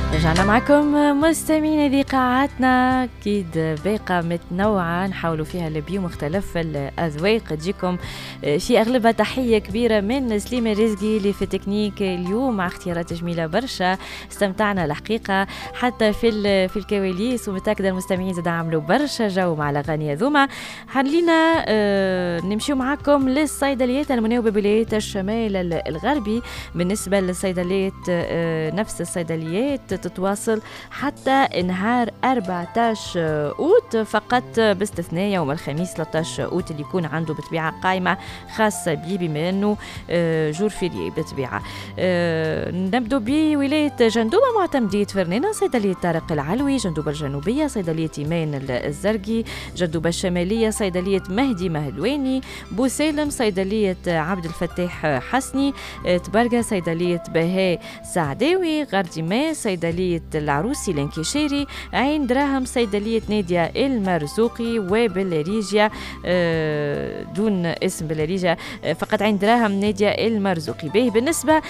رجعنا معكم مستمعين. هذه قاعاتنا أكيد باقة متنوعة نحاولوا فيها لبيو مختلف الأذواق تجيكم في أغلبها. تحية كبيرة من سليمة رزقي اللي في تكنيك اليوم مع اختيارات جميلة برشا. استمتعنا الحقيقة حتى في الكواليس، ومتأكدة المستمعين زاد عملوا برشا جو مع الأغاني هذوما. حلينا نمشيو معكم للصيدليات المناوبة بولايات الشمال الغربي. بالنسبة للصيدليات نفس الصيدليات تتواصل حتى نهار 14 أوت فقط، باستثناء يوم الخميس 13 أوت اللي يكون عنده بطبيعة قائمة خاصة به بما أنه جور فيري بطبيعة. نبدو بولاية جندوبة معتمدية فرنانة، صيدلية طارق العلوي. جندوبة الجنوبية صيدلية إيمان الزرقي. جندوبة الشمالية صيدلية مهدي مهلواني. بوسالم صيدلية عبد الفتاح حسني. تبرقة صيدلية بهاء سعداوي. غرديمة صيدلية العروسي الانكشاري. عين دراهم صيدلية نادية المرزوقي. وبالريجيا دون اسم بالريجيا فقط عين دراهم نادية المرزوقي. به بالنسبة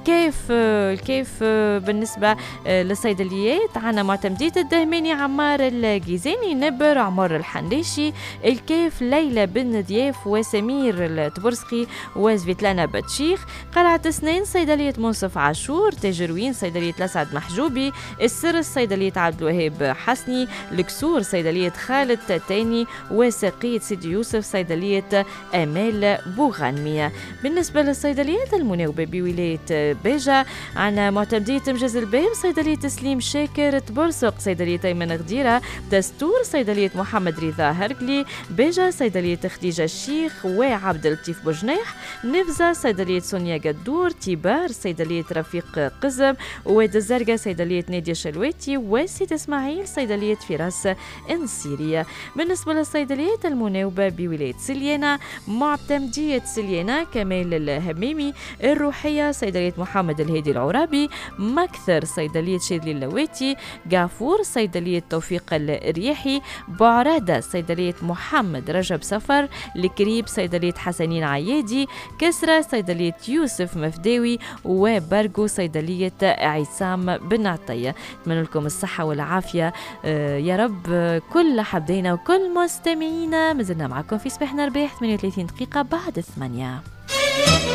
الكيف بالنسبة للصيدليات عنا معتمدية الدهماني عمار الجيزاني نبر عمر الحنريشي. الكيف ليلى بن ضياف وسمير التبرسقي وزفيتلانا باتشيخ. قلعة سنين صيدلية منصف عاشور. تاجروين صيدلية الأسعد محجوبي. السر صيدلية عبد الوهاب حسني. الكسور صيدلية خالد تاتاني. وسقية سيدي يوسف صيدلية آمال بوغانمية. بالنسبة للصيدليات المناوبة بولاية باجة عنا معتمدية مجاز الباب صيدلية تسليم شاكر. تبرسق صيدلية أيمن غديرة. دستور صيدلية محمد رضا هرقلي. باجة صيدلية خديجة الشيخ وعبد اللطيف بوجنيح. نفزة صيدلية سونيا قدور. تيبار صيدلية رفيق قزم. واد الزرقاء صيدلية نادية شلواتي. وسيد اسماعيل صيدلية فراس انصيرية. بالنسبة للصيدليات المناوبة بولاية سليانة معتمدية سليانة كمال الهميمي. الروحية صيدلية محمد الهادي العرابي. مكثر صيدلية شادلي اللواتي. قافور صيدلية توفيق الرياحي. بعرادة صيدلية محمد رجب سفر. الكريب صيدلية حسنين عيادي. كسرة صيدلية يوسف مفداوي. وبرغو صيدلية عصام بن عطية. أتمنى لكم الصحة والعافية يا رب كل حبينا وكل مستمعينا. مازلنا معكم في صباحنا رباح 38 دقيقة بعد 8.